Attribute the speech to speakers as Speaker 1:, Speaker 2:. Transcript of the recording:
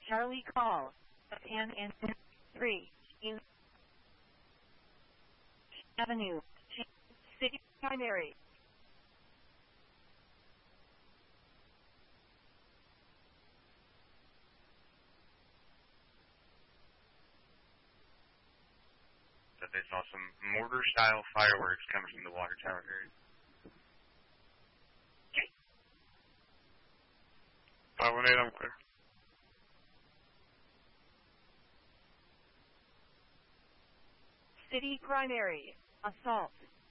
Speaker 1: Charlie call. 10 and 3. In Avenue. City primary.
Speaker 2: That they saw some mortar-style fireworks coming from the water tower area.
Speaker 3: 518, I'm clear.
Speaker 1: City primary. Assault.